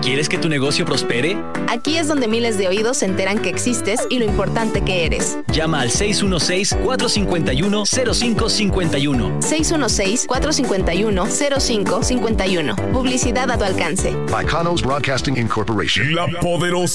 ¿Quieres que tu negocio prospere? Aquí es donde miles de oídos se enteran que existes y lo importante que eres. Llama al 616-451-0551. 616-451-0551. Publicidad a tu alcance. By Kanos Broadcasting Incorporation. La poderosa